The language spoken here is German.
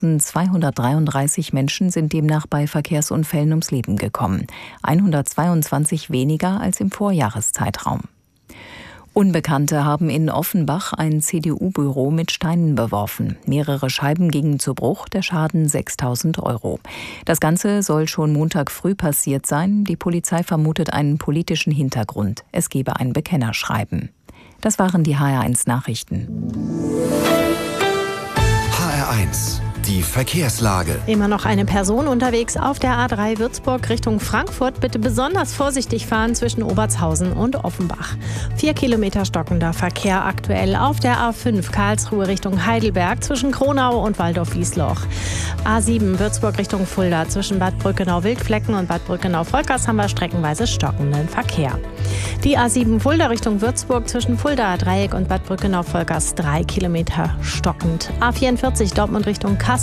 233 Menschen sind demnach bei Verkehrsunfällen ums Leben gekommen. 122 weniger als im Vorjahreszeitraum. Unbekannte haben in Offenbach ein CDU-Büro mit Steinen beworfen. Mehrere Scheiben gingen zu Bruch, der Schaden 6.000 €. Das Ganze soll schon Montag früh passiert sein. Die Polizei vermutet einen politischen Hintergrund. Es gebe ein Bekennerschreiben. Das waren die HR1-Nachrichten. HR1, die Verkehrslage. Immer noch eine Person unterwegs auf der A3 Würzburg Richtung Frankfurt. Bitte besonders vorsichtig fahren zwischen Obertshausen und Offenbach. 4 Kilometer stockender Verkehr aktuell auf der A5 Karlsruhe Richtung Heidelberg zwischen Kronau und Waldorf-Wiesloch. A7 Würzburg Richtung Fulda zwischen Bad Brückenau-Wildflecken und Bad Brückenau-Volkers haben wir streckenweise stockenden Verkehr. Die A7 Fulda Richtung Würzburg zwischen Fuldaer Dreieck und Bad Brückenau-Volkers 3 Kilometer stockend. A44 Dortmund Richtung Kassel